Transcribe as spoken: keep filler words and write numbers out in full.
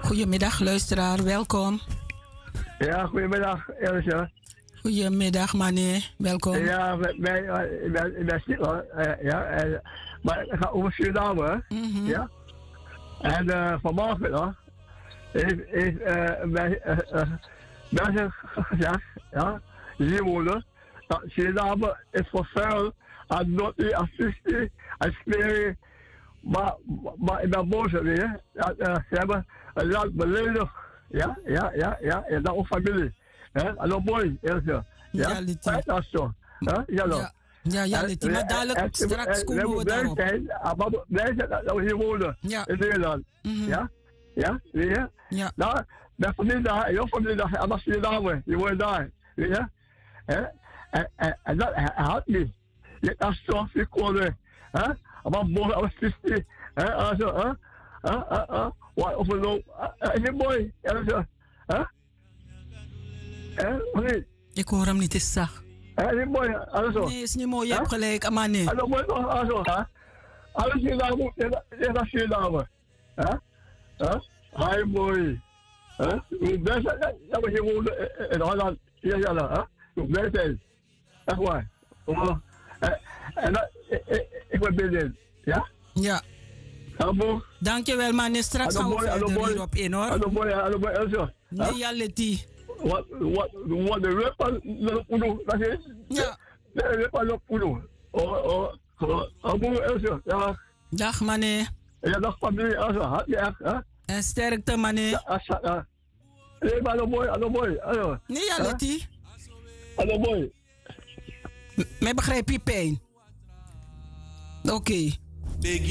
Goedemiddag, luisteraar. Welkom. Ja, goedemiddag, Elsa. Goedemiddag, meneer. Welkom. Ja, ik ben, ik ben, ik ben ziek hoor. Uh, ja, en, maar ik ga over Suriname. Mm-hmm. Ja. En uh, vanmorgen nog heeft, heeft uh, mij, uh, uh, mensen gezegd, ja, die wonen, dat Suriname is voor vuil aan Noord-I, aan Susti, aan Smeri. Maar, maar ik ben boos weer. Dat, uh, ze hebben een land beledigd. Ja, ja, ja, ja. En dat ook familie. Ja, hallo mooi, Elsa. Ja, ja, dat is zo. Ja, ja. Ja, ja, Liti, maar dadelijk straks komen we daarop. Maar blij zijn dat we hier wonen, ja. In Nederland. Mm-hmm. Ja, ja, weet je? Ja. Nou, mijn familie daar, jouw familie daar, en dat is je dame, die woont daar, weet je? En, en, en, en dat, hij had niet. Je kan zo veel komen, hè? Maar morgen als Christi, hè, also, hè? Hè, hè, hè? Wat overloop, is het mooi, ja, zo, hè? Hè, of niet? Ik hoor hem niet, is zacht. Is het mooi, also? Nee, is niet mooi, je hebt gelijk, maar nee. Hallo, mooi toch, also, hè? Alles hier daar moet, is dat hier daar, hè? Hè? Hij mooi, hè? Hoe blij zijn, dat we hier wonen in Holland, hier, ja, hè? Hoe blij zijn, echt waar. En dat, ik ben binnen, ja? Ja. Hallo. Dankjewel, man. Straks gaan we verder hierop in, hoor. Hallo, mooi, hallo, mooi, Elsa. Nee, ja, Leti. Wat, wat, wat de rapper naar Udo, dat is? Ja. De rapper naar Udo. Oh, oh, oh, hallo, Elsa, ja. Dag, mané. Ja, dag, familie, Elsa, had je echt, hè? En sterkte, mané. Ja, Asa, ja. Nee, maar hallo, mooi, hallo, mooi, hallo. Nee, ja, Leti. Hallo, mooi. Mij begrijp je pijn. Oké. Okay.